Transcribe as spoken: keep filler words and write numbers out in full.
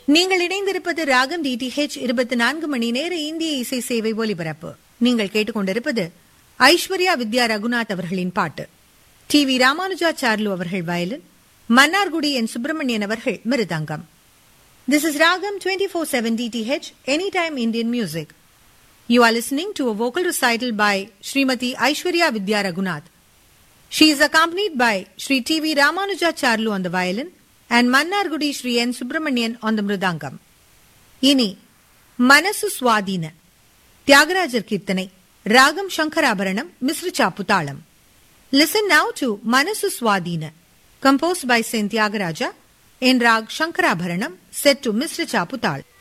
நீங்கள் இணைந்திருப்பது ராகம் டிடிஹெச் இருபத்தி நான்கு மணி நேர இந்திய இசை சேவை ஒலிபரப்பு. நீங்கள் கேட்டுக்கொண்டிருப்பது ஐஸ்வர்யா வித்யா ரகுநாத் அவர்களின் பாட்டு. டி வி ராமானுஜாச்சார்லு அவர்கள் வயலின், மன்னார்குடி என் சுப்பிரமணியன் அவர்கள் மிருதங்கம். This is Ragam twenty-four seven D T H, Anytime Indian Music. You are listening to a vocal recital by Srimati Aishwarya Vidya Raghunath. She is accompanied by Sri T V Ramanujacharlu on the violin and Mannargudi Sri N. Subramanian on the mridangam. Ini Manasu Swadina Tyagarajar Kirtanai Ragam Shankarabaranam Misra Chaputalam. Listen now to Manasu Swadina, composed by Saint Tyagaraja in Rag Shankarabaranam, set to Misra Chaputal.